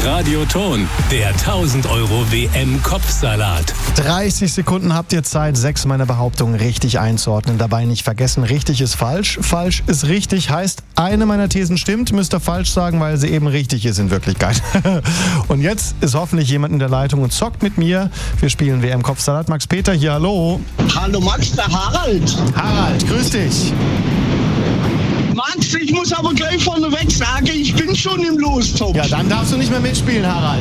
Radioton, der 1000 Euro WM-Kopfsalat. 30 Sekunden habt ihr Zeit, 6 meiner Behauptungen richtig einzuordnen. Dabei nicht vergessen, richtig ist falsch, falsch ist richtig. Heißt, eine meiner Thesen stimmt, müsst ihr falsch sagen, weil sie eben richtig ist in Wirklichkeit. Und jetzt ist hoffentlich jemand in der Leitung und zockt mit mir. Wir spielen WM-Kopfsalat. Max Peter hier, hallo. Hallo Max, der Harald. Harald, grüß dich. Max, ich muss aber gleich vorneweg sagen, ich bin schon im Lostopf. Ja, dann darfst du nicht mehr mitspielen, Harald.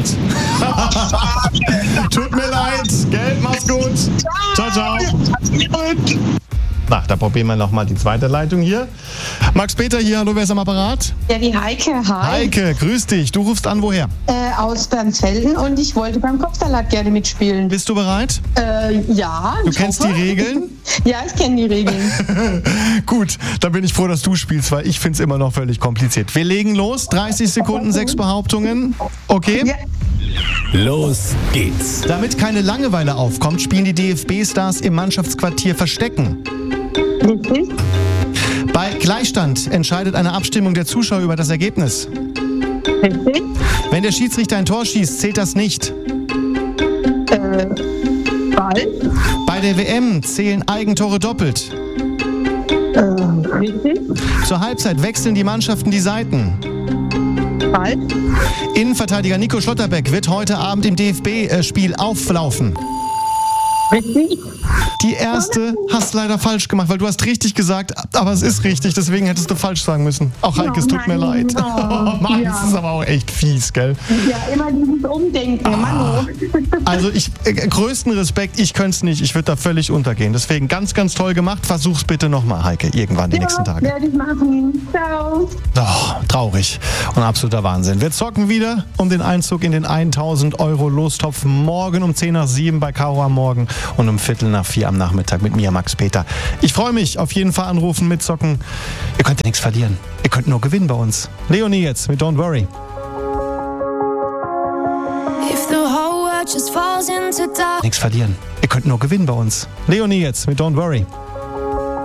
Tut mir leid, Geld, mach's gut. Ciao, ciao. Na, da probieren wir nochmal die zweite Leitung hier. Max Peter hier, hallo, wer ist am Apparat? Ja, die Heike, hi. Heike, grüß dich. Du rufst an, woher? Aus Bernsfelden und ich wollte beim Kopfsalat gerne mitspielen. Bist du bereit? Ja. Du kennst die Regeln? Ja, ich kenne die Regeln. Gut, dann bin ich froh, dass du spielst, weil ich finde es immer noch völlig kompliziert. Wir legen los, 30 Sekunden, 6 Behauptungen. Okay? Ja. Los geht's. Damit keine Langeweile aufkommt, spielen die DFB-Stars im Mannschaftsquartier Verstecken. Richtig. Bei Gleichstand entscheidet eine Abstimmung der Zuschauer über das Ergebnis. Richtig. Wenn der Schiedsrichter ein Tor schießt, zählt das nicht. Ball. Bei der WM zählen Eigentore doppelt. Richtig. Zur Halbzeit wechseln die Mannschaften die Seiten. Ball. Innenverteidiger Nico Schlotterbeck wird heute Abend im DFB-Spiel auflaufen. Richtig. Die erste hast du leider falsch gemacht, weil du hast richtig gesagt, aber es ist richtig, deswegen hättest du falsch sagen müssen. Auch Heike, es tut mir leid. Mann, ja. Das ist aber auch echt fies, gell? Ja, immer dieses Umdenken, Manu. Also größten Respekt, ich könnte es nicht, ich würde da völlig untergehen. Deswegen ganz, ganz toll gemacht. Versuch's bitte nochmal, Heike, irgendwann die nächsten Tage. Werde ich machen. Ciao. Oh, traurig und absoluter Wahnsinn. Wir zocken wieder um den Einzug in den 1000 Euro Lostopf morgen um 10 nach 7 bei Karo am Morgen und um 3:45 nach 4 am Nachmittag mit mir, Max Peter. Ich freue mich, auf jeden Fall anrufen, mitzocken. Ihr könnt ja nichts verlieren. Ihr könnt nur gewinnen bei uns. Leonie jetzt mit Don't Worry. Nichts verlieren. Ihr könnt nur gewinnen bei uns. Leonie jetzt mit Don't Worry.